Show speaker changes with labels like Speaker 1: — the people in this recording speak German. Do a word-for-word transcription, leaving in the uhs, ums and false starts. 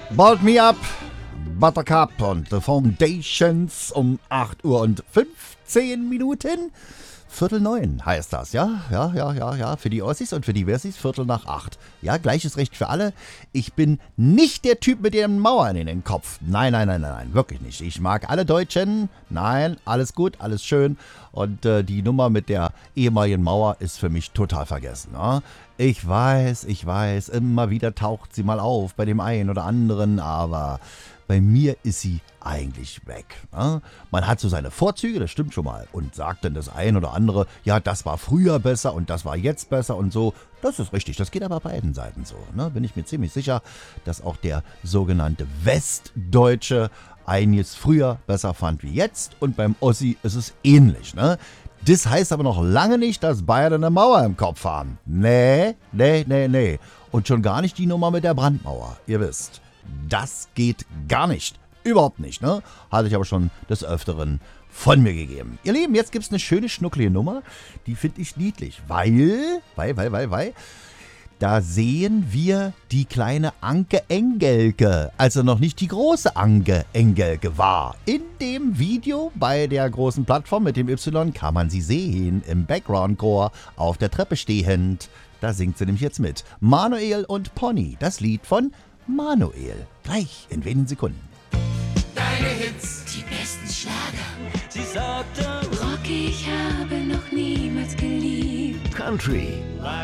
Speaker 1: Bald Me Up, Buttercup und The Foundations um acht Uhr und fünfzehn Minuten. Viertel neun heißt das, ja? Ja, ja, ja, ja. Für die Ossis und für die Wessis Viertel nach acht. Ja, gleiches Recht für alle. Ich bin nicht der Typ mit den Mauern in den Kopf. Nein, nein, nein, nein, nein, wirklich nicht. Ich mag alle Deutschen. Nein, alles gut, alles schön. Und äh, die Nummer mit der ehemaligen Mauer ist für mich total vergessen. Ja? Ich weiß, ich weiß, immer wieder taucht sie mal auf bei dem einen oder anderen, aber bei mir ist sie eigentlich weg. Ja? Man hat so seine Vorzüge, das stimmt schon mal, und sagt dann das ein oder andere, ja, das war früher besser und das war jetzt besser und so. Das ist richtig, das geht aber beiden Seiten so. Ne? Bin ich mir ziemlich sicher, dass auch der sogenannte Westdeutsche einiges früher besser fand wie jetzt, und beim Ossi ist es ähnlich. Ne? Das heißt aber noch lange nicht, dass beide eine Mauer im Kopf haben. Nee, nee, nee, nee. Und schon gar nicht die Nummer mit der Brandmauer, ihr wisst. Das geht gar nicht. Überhaupt nicht, ne? Hatte ich aber schon des Öfteren von mir gegeben. Ihr Lieben, jetzt gibt's eine schöne, schnucklige Nummer. Die finde ich niedlich, weil, weil, weil, weil, weil, da sehen wir die kleine Anke Engelke, als er noch nicht die große Anke Engelke war. In dem Video bei der großen Plattform mit dem Y kann man sie sehen, im Background-Chor, auf der Treppe stehend. Da singt sie nämlich jetzt mit. Manuel und Pony, das Lied von Manuel. Gleich in wenigen Sekunden.
Speaker 2: Deine Hits, die besten Schlager.
Speaker 3: Sie sagte,
Speaker 2: Rocky, ich habe noch niemals geliebt.
Speaker 4: Country.